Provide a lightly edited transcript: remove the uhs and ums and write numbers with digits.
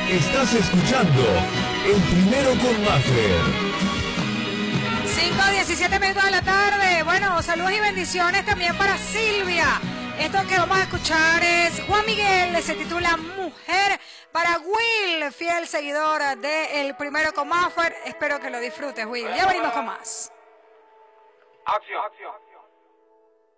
Estás escuchando El Primero con Maffer. 5:17 de la tarde. Bueno, saludos y bendiciones también para Silvia. Esto que vamos a escuchar es Juan Miguel, se titula Mujer. Para Will, fiel seguidor de El Primero con Maffer. Espero que lo disfrutes, Will. Ya venimos con más. Acción.